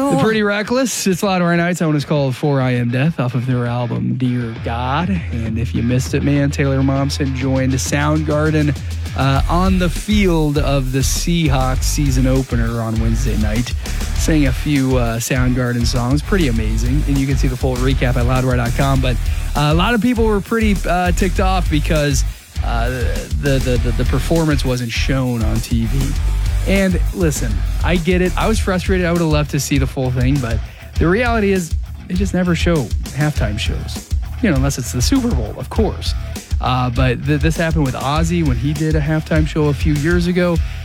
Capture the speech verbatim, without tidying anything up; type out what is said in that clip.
The Pretty Reckless. It's Loudwire Nights. That one is called For I Am Death off of their album Dear God. And if you missed it, man, Taylor Momsen joined Soundgarden uh, on the field of the Seahawks season opener on Wednesday night. Sang a few uh, Soundgarden songs. Pretty amazing. And you can see the full recap at loudwire dot com. But uh, a lot of people were pretty uh, ticked off because uh, the, the, the, the performance wasn't shown on T V. And listen, I get it. I was frustrated. I would have loved to see the full thing, but the reality is they just never show halftime shows. You know, unless it's the Super Bowl, of course. Uh, but th- this happened with Ozzy when he did a halftime show a few years ago.